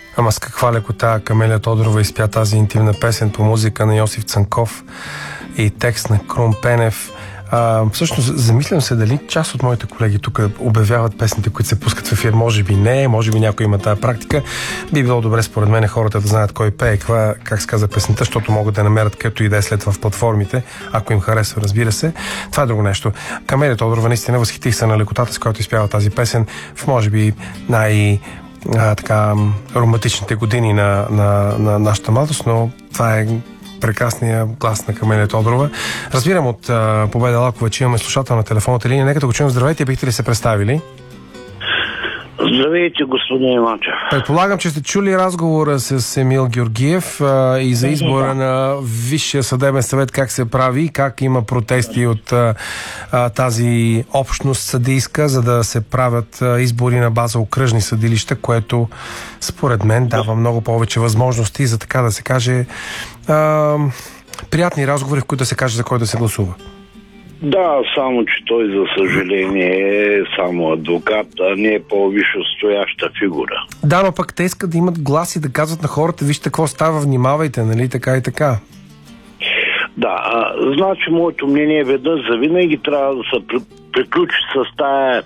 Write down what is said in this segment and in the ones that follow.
Ама с каква лекота Камелия Тодорова изпя тази интимна песен по музика на Йосиф Цанков и текст на Крум Пенев. Всъщност, замислям се дали част от моите колеги тук обявяват песните, които се пускат в ефир. Може би не, може би някой има тази практика. Би било добре, според мен, хората да знаят кой пее, как се каза песента, защото могат да намерят където и да е след това в платформите, ако им харесва, разбира се. Това е друго нещо. Камелия Тодорова наистина възхитих се на лекотата, с която изпява тази песен в, може би, така романтичните години на нашата младост, но това е прекрасния глас на Камелия Тодорова. Разбирам от Победа Лакова, че имаме слушател на телефонната линия. Нека да го чуем. Здравейте, бихте ли се представили? Здравейте, господин Иванчев. Предполагам, че сте чули разговора с Емил Георгиев и за избора на Висшия съдебен съвет, как се прави, как има протести от тази общност съдийска, за да се правят избори на база окръжни съдилища, което според мен дава много повече възможности за, така да се каже, приятни разговори, в които да се каже за кой да се гласува. Да, само че той, за съжаление, е само адвокат, а не е по-висшестояща фигура. Да, но пък те искат да имат глас и да казват на хората: вижте какво става, внимавайте, нали, така и така. Да, значи моето мнение веднъж завинаги трябва да се приключи с тая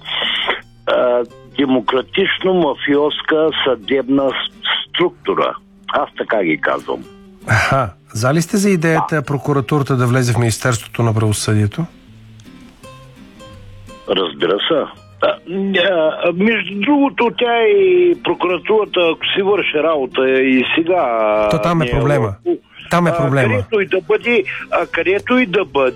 демократично-мафиозка съдебна структура. Аз така ги казвам. За ли сте за идеята прокуратурата да влезе в Министерството на правосъдието? Разбира се. Между другото, тя и прокуратурата, ако си върши работа и сега... То там е проблема. Там е проблема. Където и да бъде,